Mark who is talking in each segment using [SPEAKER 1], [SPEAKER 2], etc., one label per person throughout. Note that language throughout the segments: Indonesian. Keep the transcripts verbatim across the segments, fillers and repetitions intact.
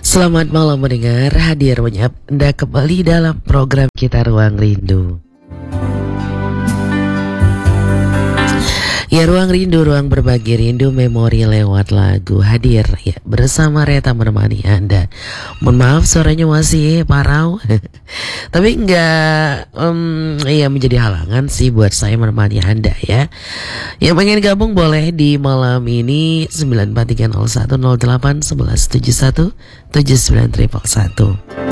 [SPEAKER 1] Selamat malam mendengar, hadir menyapa Anda kembali dalam program kita Ruang Rindu. Ya, Ruang Rindu, ruang berbagi rindu, memori lewat lagu. Hadir ya bersama Reta menemani Anda. Mohon maaf suaranya masih parau. Tapi enggak um, ya menjadi halangan sih buat saya menemani Anda ya. Yang pengen gabung boleh di malam ini sembilan empat tiga nol satu nol delapan satu satu tujuh satu tujuh sembilan satu satu.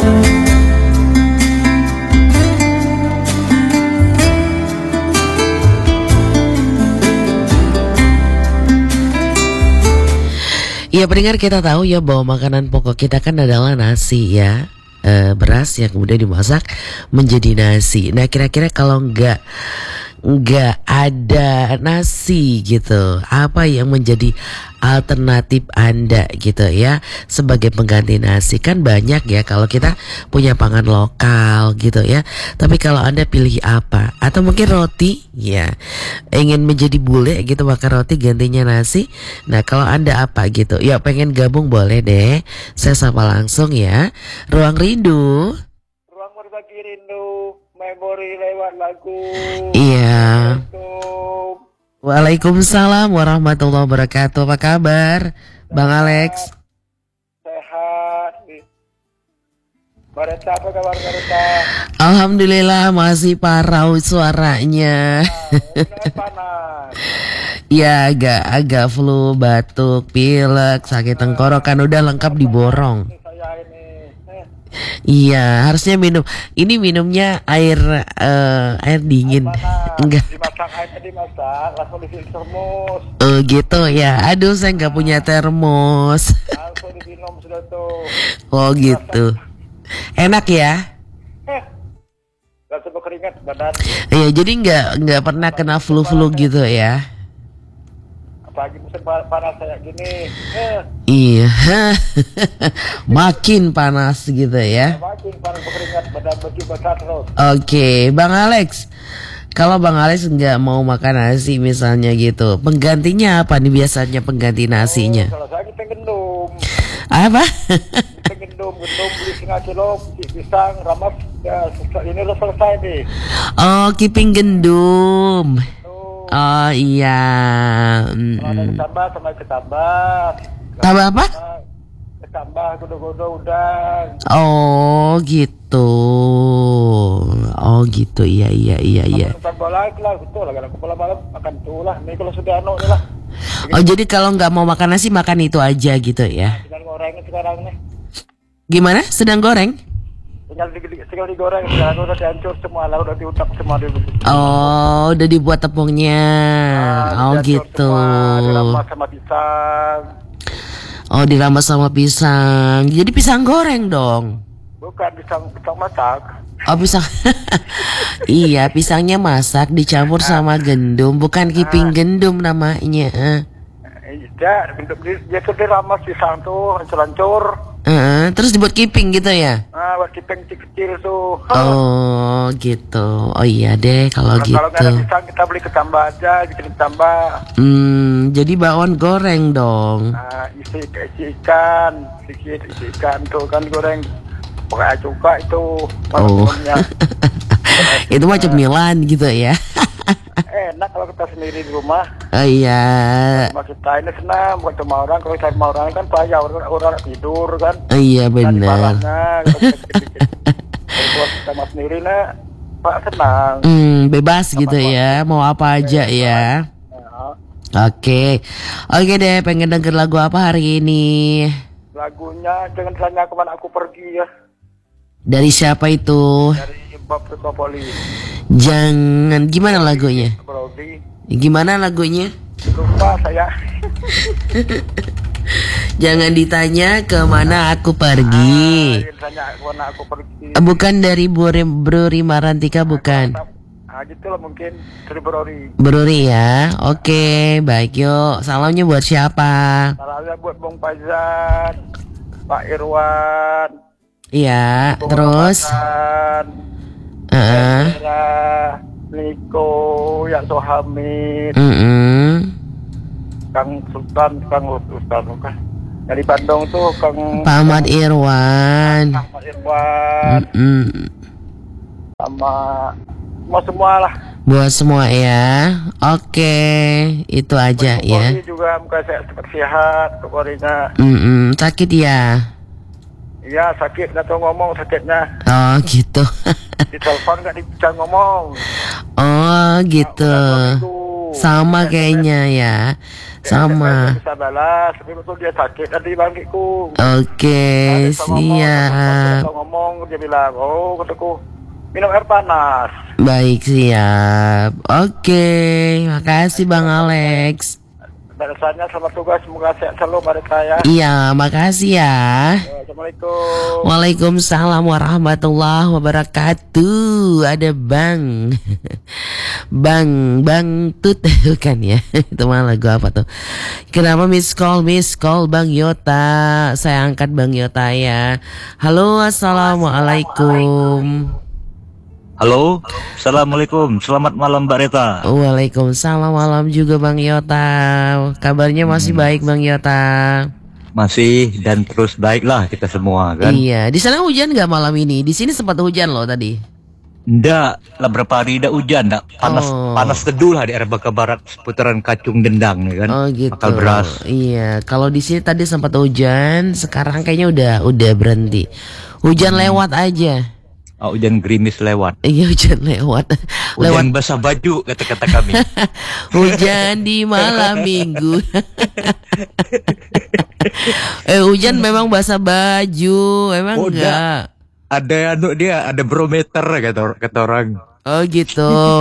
[SPEAKER 1] Ya pendengar, kita tahu ya bahwa makanan pokok kita kan adalah nasi ya, e, beras yang kemudian dimasak menjadi nasi. Nah kira-kira kalau nggak nggak ada nasi gitu, apa yang menjadi alternatif Anda gitu ya sebagai pengganti nasi? Kan banyak ya kalau kita punya pangan lokal gitu ya. Tapi kalau Anda pilih apa? Atau mungkin roti ya, ingin menjadi bule gitu makan roti gantinya nasi. Nah kalau Anda apa gitu? Ya pengen gabung boleh deh. Saya sapa langsung ya. Ruang Rindu,
[SPEAKER 2] ruang berbagi rindu, memori lewat lagu.
[SPEAKER 1] iya. Waalaikumsalam warahmatullahi wabarakatuh. Apa kabar, Bang Alex?
[SPEAKER 2] Sehat. Bareta, apa kabar Bareta?
[SPEAKER 1] Alhamdulillah masih parau suaranya.
[SPEAKER 2] Nah, panas.
[SPEAKER 1] Ya agak agak flu, batuk, pilek, sakit tenggorokan udah lengkap diborong.
[SPEAKER 2] Saya ini. Eh,
[SPEAKER 1] Iya, harusnya minum. Ini minumnya air eh, air dingin.
[SPEAKER 2] panas.
[SPEAKER 1] Enggak.
[SPEAKER 2] Dimasak airnya dimasak, langsung diisi termos,
[SPEAKER 1] Oh gitu ya. Aduh, saya nggak punya termos.
[SPEAKER 2] langsung diminum sudah tuh.
[SPEAKER 1] Oh gitu. Enak ya.
[SPEAKER 2] Eh, langsung berkeringat badan.
[SPEAKER 1] Iya, jadi nggak nggak pernah kena flu-flu gitu ya.
[SPEAKER 2] Apalagi musim panas kayak gini. Eh,
[SPEAKER 1] Iya. Makin panas gitu ya.
[SPEAKER 2] makin panas berkeringat, badan bersih basah terus.
[SPEAKER 1] Oke, Bang Alex. Kalau Bang Alex nggak mau makan nasi misalnya gitu, penggantinya apa nih biasanya pengganti nasinya?
[SPEAKER 2] Kalau saya kita gendum.
[SPEAKER 1] Apa?
[SPEAKER 2] Kita gendum, gendum beli setengah kilo, pisang, ramas, ya, ini udah selesai nih.
[SPEAKER 1] Oh, kiping gendum.
[SPEAKER 2] Tuh,
[SPEAKER 1] Oh iya.
[SPEAKER 2] kalau ada
[SPEAKER 1] Mm-mm.
[SPEAKER 2] ketambah, sama ketambah.
[SPEAKER 1] Tambah apa?
[SPEAKER 2] Ketambah, godo-godo udang.
[SPEAKER 1] Oh gitu. Oh gitu. Iya iya iya iya.
[SPEAKER 2] Nonton bola lah, betul lah. Kalau bola malam makan tuh lah. Ini kalau sudah anu nih lah.
[SPEAKER 1] Oh jadi kalau nggak mau makan nasi makan itu aja gitu ya?
[SPEAKER 2] Tinggal gorengnya sekarang nih.
[SPEAKER 1] Gimana? Sedang goreng?
[SPEAKER 2] Tinggal, di, tinggal digoreng, sekarang udah dihancur semua lah, udah diutak semua dulu.
[SPEAKER 1] Oh, udah dibuat tepungnya. Oh gitu.
[SPEAKER 2] Diramas sama pisang.
[SPEAKER 1] Oh, diramas sama pisang. Jadi pisang goreng dong.
[SPEAKER 2] Bukan pisang, pisang masak.
[SPEAKER 1] Oh, pisang. Iya, pisangnya masak dicampur sama gendum, bukan kiping gendum namanya.
[SPEAKER 2] Eh, Ya, dia, dia tuh diramas pisang tuh, hancur-hancur.
[SPEAKER 1] Heeh, terus dibuat kiping gitu ya?
[SPEAKER 2] Nah, buat kiping kecil-kecil tuh.
[SPEAKER 1] Oh, gitu. Oh iya deh kalau
[SPEAKER 2] Nah,
[SPEAKER 1] gitu.
[SPEAKER 2] kalau nggak ada pisang, kita beli ketambah aja, bikin ketambah.
[SPEAKER 1] Hmm, jadi bakwan goreng dong.
[SPEAKER 2] Nah, isi, isi ikan, sedikit isi ikan tuh kan goreng. Pakai cuka itu.
[SPEAKER 1] Oh.
[SPEAKER 2] Minumnya.
[SPEAKER 1] Itu mah cemilan gitu ya.
[SPEAKER 2] Enak kalau kita sendiri di rumah.
[SPEAKER 1] Oh iya.
[SPEAKER 2] Rumah kita ini senang, bukan cuma orang. Kalau saya sama orang kan payah, orang, orang tidur kan.
[SPEAKER 1] Oh iya
[SPEAKER 2] Nah, di
[SPEAKER 1] benar.
[SPEAKER 2] malamnya, kita bikin-bikin. Kalau buat kita sama sendiri, nah, Pak senang.
[SPEAKER 1] Hmm, bebas gitu ya. Mau apa aja ya.
[SPEAKER 2] Nah,
[SPEAKER 1] Oke. Oke deh, pengen denger lagu apa hari ini?
[SPEAKER 2] lagunya jangan tanya kemana aku pergi ya,
[SPEAKER 1] Dari siapa itu?
[SPEAKER 2] dari Bob Poli.
[SPEAKER 1] Jangan, gimana lagunya?
[SPEAKER 2] Brody,
[SPEAKER 1] Gimana lagunya?
[SPEAKER 2] lupa saya.
[SPEAKER 1] Jangan ditanya kemana aku pergi.
[SPEAKER 2] Jangan tanya kemana aku pergi.
[SPEAKER 1] Bukan dari Bro, Bro Rima Rantika, bukan.
[SPEAKER 2] Ah, gitu lah mungkin dari Brody.
[SPEAKER 1] Bruri ya. Oke, baik yuk. Salamnya buat siapa?
[SPEAKER 2] Salamnya buat Bung Pazan, Pak Irwan,
[SPEAKER 1] Iya,
[SPEAKER 2] Bung
[SPEAKER 1] terus
[SPEAKER 2] Ramadan,
[SPEAKER 1] Heeh.
[SPEAKER 2] Era, Niko, Yanto Hamid,
[SPEAKER 1] Mm-mm.
[SPEAKER 2] Kang Sultan, Kang Sultan bukan. Dari Bandung tuh Kang
[SPEAKER 1] Pak Ahmad Irwan.
[SPEAKER 2] Ahmad Irwan
[SPEAKER 1] Mm-mm.
[SPEAKER 2] sama semua semua lah.
[SPEAKER 1] Buat semua ya. Oke, itu aja ya.
[SPEAKER 2] Kori juga muka saya cepat sehat, Korinya.
[SPEAKER 1] Mm-mm. Sakit ya?
[SPEAKER 2] Iya sakit, nggak tahu ngomong sakitnya.
[SPEAKER 1] Oh gitu.
[SPEAKER 2] Di telepon nggak bisa ngomong.
[SPEAKER 1] Oh gitu.
[SPEAKER 2] Udah dua minggu.
[SPEAKER 1] Sama kayaknya ya. Sama.
[SPEAKER 2] Bisa balas, tapi betul dia sakit tadi bangkitku.
[SPEAKER 1] Oke, siap.
[SPEAKER 2] Kalau ngomong dia bilang, oh kataku minum air panas.
[SPEAKER 1] Baik, siap. Oke, makasih Bang Alex.
[SPEAKER 2] Balasannya selamat tugas, semoga sehat selalu pada saya.
[SPEAKER 1] Iya, makasih ya.
[SPEAKER 2] Assalamualaikum.
[SPEAKER 1] Waalaikumsalam warahmatullahi wabarakatuh. Ada Bang Bang Bang Tut bukan ya. Itu malah lagu apa tuh? Kenapa miss call miss call Bang Yota? Saya angkat Bang Yota ya. Halo, assalamualaikum.
[SPEAKER 3] Halo, assalamualaikum, selamat malam Mbak Reta.
[SPEAKER 1] Waalaikumsalam, malam juga Bang Yota. Kabarnya masih
[SPEAKER 3] Hmm.
[SPEAKER 1] baik Bang Yota?
[SPEAKER 3] Masih dan terus baiklah kita semua kan.
[SPEAKER 1] Iya, di sana hujan nggak malam ini? Di sini sempat hujan loh tadi.
[SPEAKER 3] Nggak, lah berapa hari nggak hujan, nggak panas
[SPEAKER 1] Oh.
[SPEAKER 3] panas teduh lah di area Baka Barat seputaran Kacung Dendang ya kan.
[SPEAKER 1] Oh gitu.
[SPEAKER 3] Akal beras.
[SPEAKER 1] Iya, kalau di sini tadi sempat hujan, sekarang kayaknya udah udah berhenti. Hujan
[SPEAKER 3] Hmm.
[SPEAKER 1] lewat aja.
[SPEAKER 3] Oh, hujan gerimis lewat.
[SPEAKER 1] Iya, hujan lewat. Lewat
[SPEAKER 3] Hujan basah baju kata-kata kami.
[SPEAKER 1] hujan di malam minggu. eh hujan memang basah baju, emang
[SPEAKER 3] Oh,
[SPEAKER 1] enggak.
[SPEAKER 3] Ada anu dia, ada barometer kata kata orang.
[SPEAKER 1] Oh gitu.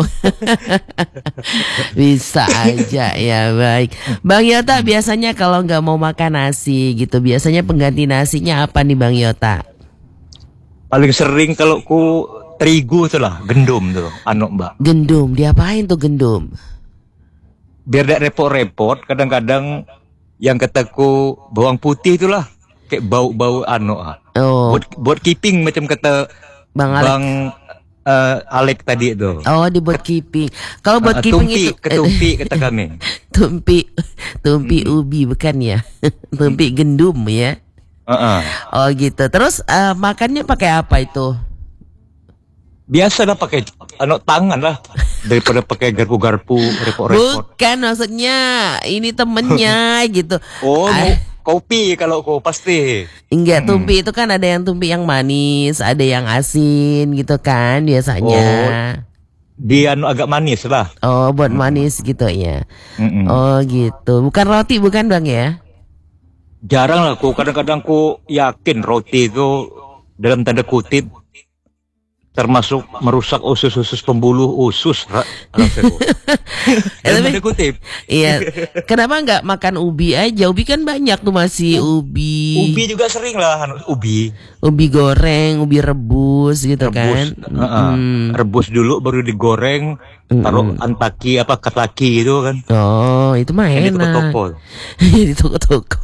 [SPEAKER 1] Bisa aja ya, baik. Bang Yota biasanya kalau nggak mau makan nasi gitu, biasanya pengganti nasinya apa nih Bang Yota?
[SPEAKER 3] Paling sering kalau ku terigu tuh lah, gendum tuh, anu Mbak.
[SPEAKER 1] Gendum, diapain tuh gendum?
[SPEAKER 3] Biar tidak repot-repot, kadang-kadang yang kataku bawang putih itulah kayak bau-bau anu ah.
[SPEAKER 1] Oh,
[SPEAKER 3] Buat buat keeping macam kata
[SPEAKER 1] Bang Alek.
[SPEAKER 3] Bang eh, Alek tadi itu.
[SPEAKER 1] Oh, dibuat keeping. Kalau buat
[SPEAKER 3] Ah,
[SPEAKER 1] keeping
[SPEAKER 3] tumpi,
[SPEAKER 1] itu
[SPEAKER 3] ketumpi kata kami.
[SPEAKER 1] tumpi, tumpi ubi bukan ya? Tumpi gendum ya.
[SPEAKER 3] Heeh.
[SPEAKER 1] Oh gitu. Terus eh, makannya pakai apa itu?
[SPEAKER 3] Biasa lah pakai anu tangan lah daripada pakai garpu-garpu repot-repot.
[SPEAKER 1] Bukan maksudnya, ini temennya gitu.
[SPEAKER 3] Oh,
[SPEAKER 1] Ah,
[SPEAKER 3] mau kopi kalau kau pasti.
[SPEAKER 1] enggak,
[SPEAKER 3] Hmm.
[SPEAKER 1] tumpi itu kan ada yang tumpi yang manis, ada yang asin gitu kan biasanya.
[SPEAKER 3] Dia anu agak manis lah.
[SPEAKER 1] Oh, buat manis gitu ya.
[SPEAKER 3] Mm-mm.
[SPEAKER 1] Oh gitu. Bukan roti bukan Bang ya?
[SPEAKER 3] Jarang lah ku, kadang-kadang ku yakin roti itu dalam tanda kutip termasuk merusak usus-usus pembuluh usus. Ra- Alam seru. Dalam
[SPEAKER 1] tapi-
[SPEAKER 3] tanda kutip.
[SPEAKER 1] Iya. Kenapa nggak makan ubi aja? Ubi kan banyak tuh masih ubi.
[SPEAKER 3] Ubi juga sering lah, anu, ubi.
[SPEAKER 1] Ubi goreng, ubi rebus gitu kan.
[SPEAKER 3] Rebus, Heeh.
[SPEAKER 1] Mm.
[SPEAKER 3] rebus dulu baru digoreng, taruh antaki apa kataki itu kan.
[SPEAKER 1] Oh, itu mah
[SPEAKER 3] Yang di
[SPEAKER 1] enak.
[SPEAKER 3] toko-toko.
[SPEAKER 1] Di toko-toko.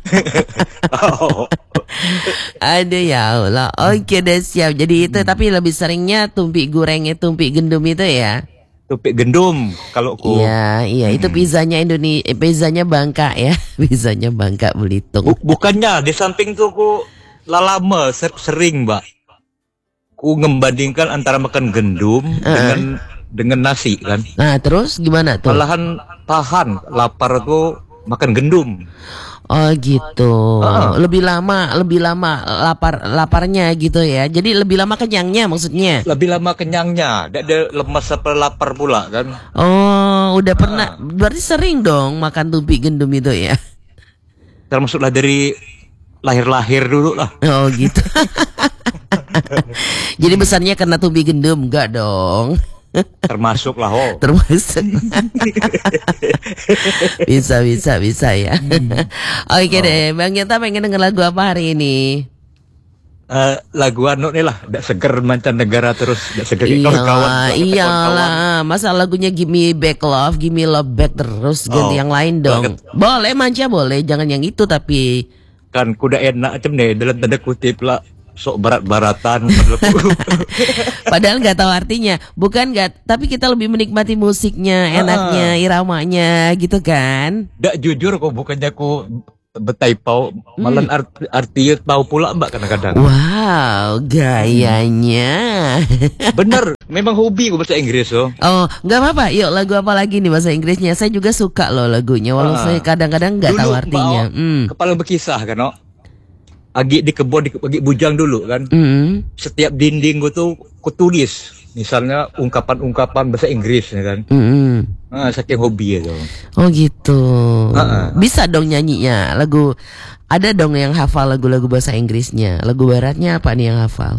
[SPEAKER 3] Oh.
[SPEAKER 1] Aduh ya Allah. Oke deh siap. Jadi itu tapi lebih seringnya tumpi gorengnya tumpi gendum itu ya.
[SPEAKER 3] Tupik gendum kalau ku.
[SPEAKER 1] Iya, iya itu pizzanya Indonesia, eh, pizzanya Bangka ya. Pizzanya Bangka Belitung.
[SPEAKER 3] Bu- bukannya di samping tuh ku lalama ser- sering mbak. Ku membandingkan antara makan gendum dengan dengan nasi kan.
[SPEAKER 1] Nah, terus gimana tuh?
[SPEAKER 3] Malahan tahan lapar tuh makan gendum.
[SPEAKER 1] Oh gitu.
[SPEAKER 3] Ah.
[SPEAKER 1] Lebih lama, lebih lama lapar laparnya gitu ya. Jadi lebih lama kenyangnya maksudnya.
[SPEAKER 3] Lebih lama kenyangnya, tidak ada lemas apa lapar pula kan.
[SPEAKER 1] Oh, udah pernah. Berarti sering dong makan tumpi gendum itu ya.
[SPEAKER 3] Termasuklah dari lahir-lahir dulu lah.
[SPEAKER 1] Oh gitu. Jadi besarnya karena tumpi gendum enggak dong.
[SPEAKER 3] Termasuk lah oh.
[SPEAKER 1] Termasuk. Bisa bisa bisa ya. Oke deh, Bang Yota pengen denger lagu apa hari ini?
[SPEAKER 3] Eh, lagu anu nih lah, tidak seger mancanegara terus, tidak seger kawan-kawan.
[SPEAKER 1] Iyalah, iyalah. Masa lagunya Give Me Back Love, Give Me Love Back terus ganti
[SPEAKER 3] Oh,
[SPEAKER 1] yang lain dong.
[SPEAKER 3] banget.
[SPEAKER 1] Boleh manja boleh, jangan yang itu tapi
[SPEAKER 3] Kan kuda enak macam nih dalam tanda kutip lah, sok barat-baratan.
[SPEAKER 1] padahal nggak tahu artinya. Bukan nggak, tapi kita lebih menikmati musiknya, enaknya, iramanya gitu kan.
[SPEAKER 3] Tidak jujur kok bukannya aku betaipau, malah arti, artinya tahu pula mbak kadang-kadang.
[SPEAKER 1] Wow, gayanya.
[SPEAKER 3] Bener, memang hobi gue bahasa Inggris oh.
[SPEAKER 1] Oh, nggak apa-apa. Yuk, lagu apa lagi nih bahasa Inggrisnya? Saya juga suka loh lagunya, walau
[SPEAKER 3] Ah.
[SPEAKER 1] saya kadang-kadang nggak
[SPEAKER 3] Dulu,
[SPEAKER 1] tahu artinya.
[SPEAKER 3] Mbak,
[SPEAKER 1] Hmm.
[SPEAKER 3] kepala berkisah kan oh. Agi di kebun, di agi bujang dulu kan.
[SPEAKER 1] Hmm.
[SPEAKER 3] Setiap dinding gue tuh kutulis. Misalnya ungkapan-ungkapan bahasa Inggris ya kan.
[SPEAKER 1] Hmm.
[SPEAKER 3] Ah, saking hobi itu.
[SPEAKER 1] Oh gitu.
[SPEAKER 3] Ah, ah.
[SPEAKER 1] Bisa dong nyanyinya lagu. Ada dong yang hafal lagu-lagu bahasa Inggrisnya. Lagu baratnya apa nih yang hafal?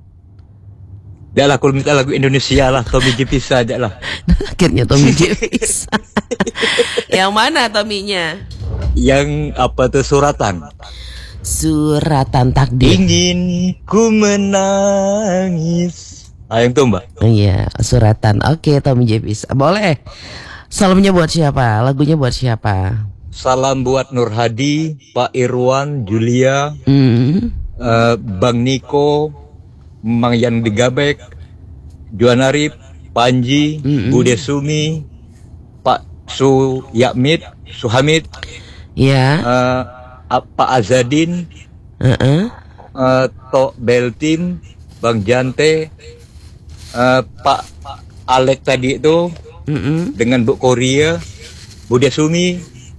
[SPEAKER 3] Dah lah, kalau minta lagu Indonesia lah, Tommy J Pisa aja lah.
[SPEAKER 1] Akhirnya Tommy J bisa. Yang mana Tommy-nya?
[SPEAKER 3] Yang apa tuh suratan?
[SPEAKER 1] Suratan takdir.
[SPEAKER 3] Ingin ku menangis. Ah, yang tuh mbak.
[SPEAKER 1] Iya, suratan. Oke, Tommy J bisa. Boleh. Salamnya buat siapa? Lagunya buat siapa?
[SPEAKER 3] Salam buat Nur Hadi, Pak Irwan, Julia,
[SPEAKER 1] Hmm.
[SPEAKER 3] eh, Bang Niko, Mang Yan Digabek, Juan Arif, Panji,
[SPEAKER 1] Mm-mm.
[SPEAKER 3] Bude Sumi, Pak Su Yakmit, Suhamid,
[SPEAKER 1] Ya.
[SPEAKER 3] eh, Pak Azadin,
[SPEAKER 1] Heeh.
[SPEAKER 3] eh, Tok Beltin, Bang Jante, eh, Pak Alek tadi itu
[SPEAKER 1] Mm-mm.
[SPEAKER 3] dengan Bu Korea, Bude Sumi,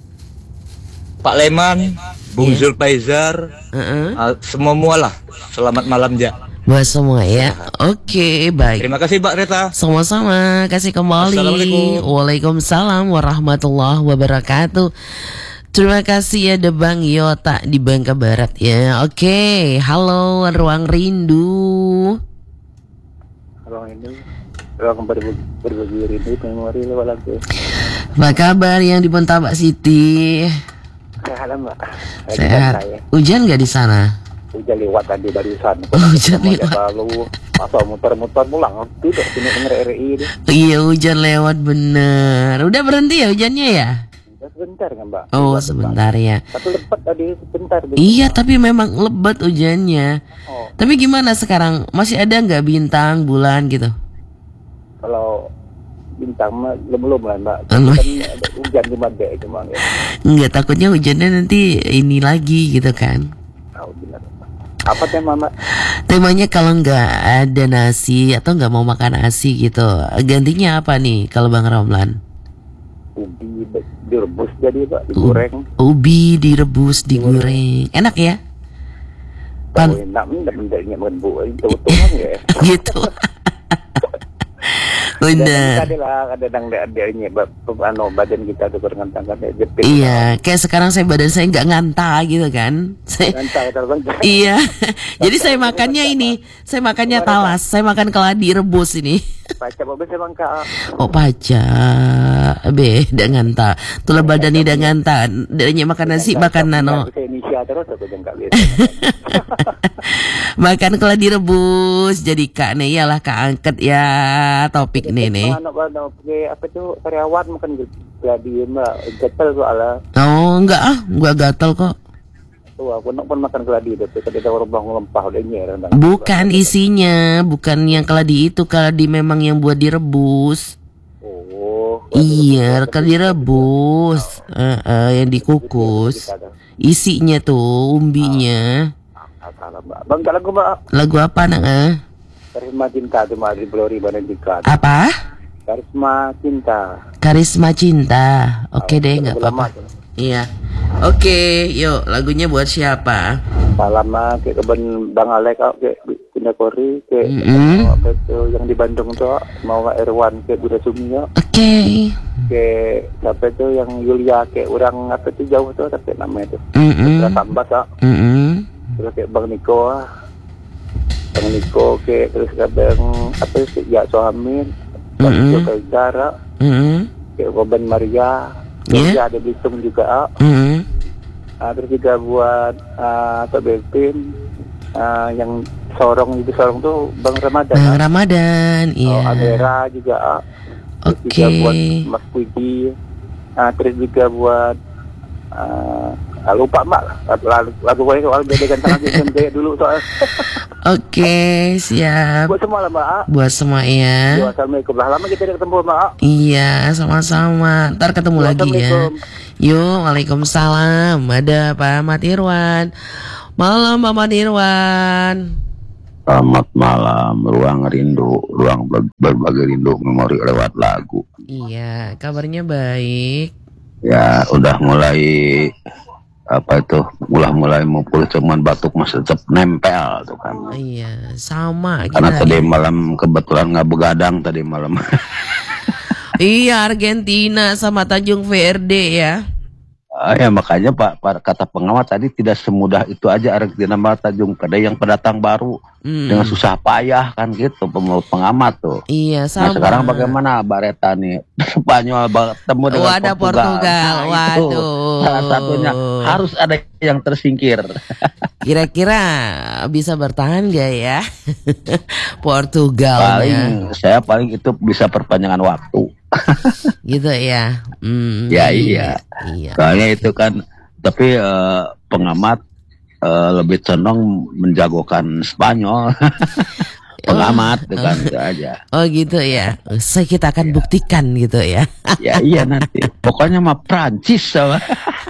[SPEAKER 3] Pak Leman, Bung
[SPEAKER 1] Iya.
[SPEAKER 3] Zulfaizar,
[SPEAKER 1] Heeh.
[SPEAKER 3] uh, semua mualah. Selamat malam ja.
[SPEAKER 1] Buat semua ya. Oke, baik.
[SPEAKER 3] Terima kasih Mbak Reta.
[SPEAKER 1] Sama-sama, kasih kembali.
[SPEAKER 3] Assalamualaikum.
[SPEAKER 1] Waalaikumsalam warahmatullahi wabarakatuh. Terima kasih ya The Bang Yota di Bangka Barat ya. Oke, halo Ruang Rindu.
[SPEAKER 2] Ruang ini, ruang berbagi, berbagi rindu, memori lewat lagu.
[SPEAKER 1] Apa kabar yang di Pontabak City?
[SPEAKER 2] Sehat lah mbak. Lagi
[SPEAKER 1] Sehat.
[SPEAKER 2] santai ya.
[SPEAKER 1] Hujan nggak di sana?
[SPEAKER 2] Hujan lewat tadi barusan.
[SPEAKER 1] Hujan
[SPEAKER 2] Sama
[SPEAKER 1] lewat.
[SPEAKER 2] dia Lalu masa muter-muter pulang. Tidak sini denger R I ini.
[SPEAKER 1] Iya, hujan lewat bener. Udah berhenti ya hujannya ya?
[SPEAKER 2] Ya, sebentar kan mbak.
[SPEAKER 1] Oh, sebentar ya.
[SPEAKER 2] Satu lepat tadi sebentar.
[SPEAKER 1] Iya, tapi memang lebat hujannya.
[SPEAKER 2] Oh,
[SPEAKER 1] Tapi gimana sekarang? Masih ada nggak bintang, bulan gitu?
[SPEAKER 2] kalau bintang mah belum lah mbak.
[SPEAKER 1] Belum.
[SPEAKER 2] Kan ada hujan di Made cuma ya.
[SPEAKER 1] Nggak, takutnya hujannya nanti ini lagi gitu kan?
[SPEAKER 2] Tahu benar. Apa tema mbak?
[SPEAKER 1] Temanya kalau nggak ada nasi atau nggak mau makan nasi gitu, gantinya apa nih kalau Bang Romlan?
[SPEAKER 2] Ubi direbus jadi mbak, digoreng.
[SPEAKER 1] Ubi direbus, digoreng, enak ya? Pan-
[SPEAKER 2] Oh, enak enggak mendaknya makan bu. Itu tuhan ya.
[SPEAKER 1] gitu. Bener.
[SPEAKER 2] Ada lah, ada dang adanya anu badan kita tuh berngantang-ngantang jepit.
[SPEAKER 1] Iya, kayak sekarang saya badan saya nggak nganta gitu kan? Saya,
[SPEAKER 2] Ngantang terbang.
[SPEAKER 1] iya. Jadi saya makannya ini, saya makannya talas, saya makan keladi rebus ini.
[SPEAKER 2] Baca apa sih bang kak?
[SPEAKER 1] Oh paca, beda nganta. Tulah badan ini dah nganta. Danya makan nasi, makan nano.
[SPEAKER 2] Saya Indonesia terus aku jangan biasa.
[SPEAKER 1] Makan keladi rebus. Jadi kak nih, iyalah kak angkat ya topik nih nih.
[SPEAKER 2] Anak anak apa tuh karyawan makan jadi mbak gatel soalnya.
[SPEAKER 1] Oh enggak ah, enggak gatal kok.
[SPEAKER 2] Tuh aku nak pun makan keladi tapi kada ada orang lempah udah nyer.
[SPEAKER 1] Bukan isinya, bukan yang keladi itu, keladi memang yang buat direbus.
[SPEAKER 2] Oh.
[SPEAKER 1] Iya, keladi rebus. Eh, eh, yang dikukus. Isinya tuh umbinya.
[SPEAKER 2] Salah mbak. Bang kalau aku mbak
[SPEAKER 1] Lagu apa nak ah?
[SPEAKER 2] Karisma Cinta tuh mbak di Glory Banedika.
[SPEAKER 1] Apa?
[SPEAKER 2] Karisma Cinta.
[SPEAKER 1] Karisma Cinta. Oke deh, nggak
[SPEAKER 2] Lagu lama
[SPEAKER 1] apa-apa.
[SPEAKER 2] tuh.
[SPEAKER 1] Iya. Oke, yuk lagunya buat siapa?
[SPEAKER 2] Salam mah kayak keben Bang Alek kau kayak pindah kori kayak
[SPEAKER 1] Mm-mm.
[SPEAKER 2] apa itu yang di Bandung tuh mau nggak Erwan kayak Buddha Sumio
[SPEAKER 1] Oke.
[SPEAKER 2] kayak siapa itu yang Yulia kayak orang apa itu jauh tuh tapi namanya tuh
[SPEAKER 1] Mm-mm.
[SPEAKER 2] Putra Tambas ah
[SPEAKER 1] Mm-mm.
[SPEAKER 2] terus kayak Bang Niko ah Bang Niko kayak terus kadang apa itu ya Sohamin Bang
[SPEAKER 1] Mm-mm.
[SPEAKER 2] Joko Izara
[SPEAKER 1] Mm-mm.
[SPEAKER 2] kayak Robin Maria
[SPEAKER 1] Yeah.
[SPEAKER 2] Maria ada Belitung juga ah
[SPEAKER 1] Mm-mm.
[SPEAKER 2] Ah, terus juga buat uh, Tok Beltin ah, yang sorong itu sorong tuh Bang Ramadan
[SPEAKER 1] Bang
[SPEAKER 2] ah.
[SPEAKER 1] Ramadan,
[SPEAKER 2] Oh,
[SPEAKER 1] iya.
[SPEAKER 2] Amera juga ah. Terus
[SPEAKER 1] Oke.
[SPEAKER 2] juga buat Mas Puji ah, terus juga buat ah, ah, lupa mak lagu lagu lagu gue kalau beda ganteng aja kan kayak dulu soal
[SPEAKER 1] Oke, siap.
[SPEAKER 2] Buat semua lah Mbak.
[SPEAKER 1] Buat semua ya.
[SPEAKER 2] Yo, Assalamualaikum. Lah lama kita tidak ketemu Mbak.
[SPEAKER 1] Iya, sama-sama. Ntar ketemu
[SPEAKER 2] Yo,
[SPEAKER 1] lagi ya. Yuk, waalaikumsalam. Ada Pak Ahmad Irwan. Malam Pak Ahmad Irwan.
[SPEAKER 4] Selamat malam, ruang rindu, ruang ber- berbagi rindu memori lewat lagu.
[SPEAKER 1] Iya, kabarnya baik.
[SPEAKER 4] Ya, udah mulai apa itu, ulah mulai mau pulih, cuman batuk masih tetap nempel tuh kan.
[SPEAKER 1] Iya, sama.
[SPEAKER 4] Karena
[SPEAKER 1] kita-
[SPEAKER 4] tadi malam kebetulan nggak begadang tadi malam.
[SPEAKER 1] Iya, Argentina sama Tanjung V R D ya.
[SPEAKER 4] Ah, ya makanya Pak, Pak kata pengamat tadi tidak semudah itu aja Argentina sama Tanjung. Ada yang pendatang baru
[SPEAKER 1] Hmm.
[SPEAKER 4] dengan susah payah kan gitu menurut pengamat tuh.
[SPEAKER 1] Iya,
[SPEAKER 4] Nah
[SPEAKER 1] sama.
[SPEAKER 4] sekarang bagaimana Bareta nih? Spanyol bertemu dengan
[SPEAKER 1] Oh, ada Portugal.
[SPEAKER 4] Nah, itu
[SPEAKER 1] Waduh.
[SPEAKER 4] salah satunya harus ada yang tersingkir.
[SPEAKER 1] Kira-kira bisa bertahan gak ya? Portugalnya.
[SPEAKER 4] Paling saya paling itu bisa perpanjangan waktu.
[SPEAKER 1] Gitu ya. Hmm,
[SPEAKER 4] Ya iya.
[SPEAKER 1] Iya.
[SPEAKER 4] Soalnya itu kan tapi eh, pengamat eh, lebih condong menjagokan Spanyol. Pengamat itu kan itu aja.
[SPEAKER 1] Oh gitu ya. Saya kita akan
[SPEAKER 4] Ya.
[SPEAKER 1] buktikan gitu ya.
[SPEAKER 4] Ya iya nanti. Pokoknya mah Prancis sama.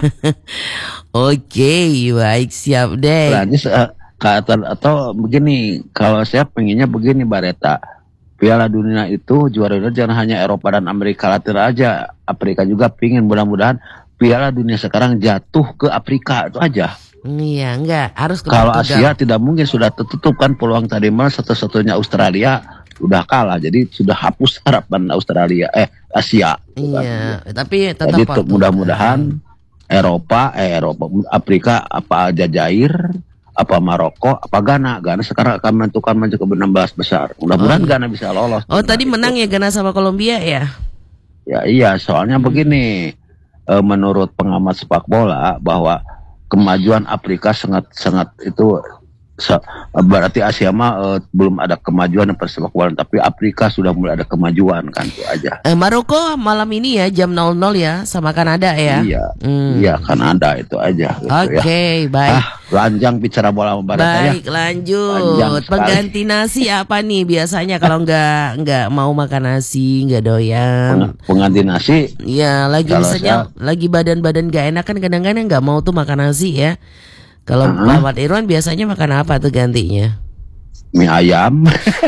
[SPEAKER 1] Oke, baik, siap deh.
[SPEAKER 4] Prancis eh, kata atau begini, kalau saya pengennya begini Bareta. Piala Dunia itu juara dunia jangan hanya Eropa dan Amerika Latin aja. Afrika juga pingin, mudah-mudahan Piala Dunia sekarang jatuh ke Afrika itu aja.
[SPEAKER 1] Iya, enggak harus ke
[SPEAKER 4] Kalau
[SPEAKER 1] Portugal.
[SPEAKER 4] Asia tidak mungkin, sudah tertutup kan peluang tadi malah satu-satunya Australia udah kalah. Jadi sudah hapus harapan Australia eh Asia.
[SPEAKER 1] Iya, tapi tetap
[SPEAKER 4] Jadi
[SPEAKER 1] Portugal.
[SPEAKER 4] mudah-mudahan Eropa eh Eropa Afrika apa Jazair, apa Maroko, apa Ghana. Ghana sekarang akan menentukan maju ke enam belas besar. Mudah-mudahan
[SPEAKER 1] Oh, iya.
[SPEAKER 4] Ghana bisa lolos.
[SPEAKER 1] Oh, tadi
[SPEAKER 4] Nah,
[SPEAKER 1] menang
[SPEAKER 4] itu.
[SPEAKER 1] ya Ghana sama Kolombia ya?
[SPEAKER 4] Ya iya, soalnya begini, eh, menurut pengamat sepak bola bahwa kemajuan Afrika sangat sangat itu se- berarti Asia mah eh, belum ada kemajuan yang persepak bola, tapi Afrika sudah mulai ada kemajuan kan itu aja.
[SPEAKER 1] Eh, Maroko malam ini ya jam nol nol ya sama Kanada ya.
[SPEAKER 4] Iya,
[SPEAKER 1] Hmm.
[SPEAKER 4] iya Kanada itu aja. Gitu
[SPEAKER 1] Oke,
[SPEAKER 4] ya.
[SPEAKER 1] baik.
[SPEAKER 4] Ah, lanjang bicara bola sama Barata ya.
[SPEAKER 1] Baik, lanjut.
[SPEAKER 4] Panjang sekali.
[SPEAKER 1] Pengganti nasi apa nih biasanya kalau nggak nggak mau makan nasi, nggak doyan?
[SPEAKER 4] Peng- Pengganti nasi,
[SPEAKER 1] Iya, lagi
[SPEAKER 4] Kalau
[SPEAKER 1] misalnya lagi badan-badan gak enak kan kadang-kadang nggak mau tuh makan nasi ya. Kalau
[SPEAKER 4] Uh-huh.
[SPEAKER 1] Pak Ahmad Irwan biasanya makan apa tuh gantinya?
[SPEAKER 4] mie ayam.